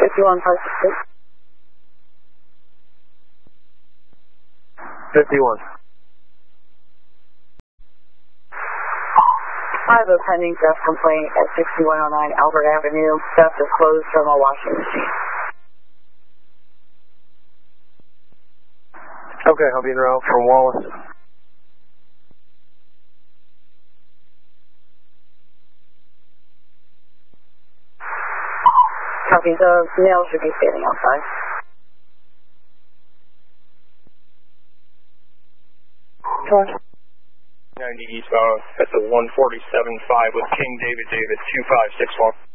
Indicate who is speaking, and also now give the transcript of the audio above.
Speaker 1: 51. 51.
Speaker 2: I have a pending theft complaint at 6109 Albert Avenue. Theft of clothes from a washing machine.
Speaker 1: Okay, I'll be en route from Wallace.
Speaker 2: Copy. The male should be standing outside.
Speaker 1: 90 eastbound at the 147.5 with King David 2561.